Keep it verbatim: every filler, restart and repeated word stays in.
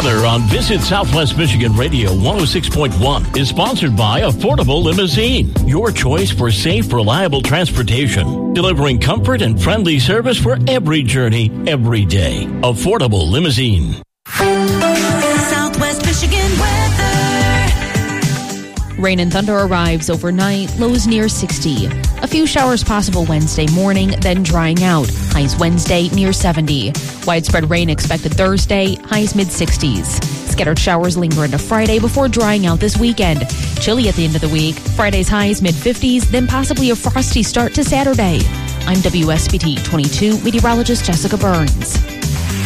weather on Visit Southwest Michigan Radio one oh six point one is sponsored by Affordable Limousine, your choice for safe, reliable transportation, delivering comfort and friendly service for every journey, every day. Affordable Limousine. Southwest Michigan weather. Rain and thunder arrives overnight, lows near sixty. A few showers possible Wednesday morning, then drying out. Highs Wednesday near seventy. Widespread rain expected Thursday, highs mid-sixties. Scattered showers linger into Friday before drying out this weekend. Chilly at the end of the week. Friday's highs mid-fifties, then possibly a frosty start to Saturday. I'm W S B T twenty-two meteorologist Jessica Burns.